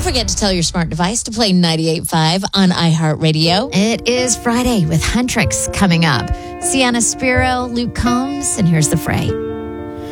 forget to tell your smart device to play 98.5 on iHeartRadio. It is Friday with Huntrix coming up. Sienna Spiro, Luke Combs, and here's the fray.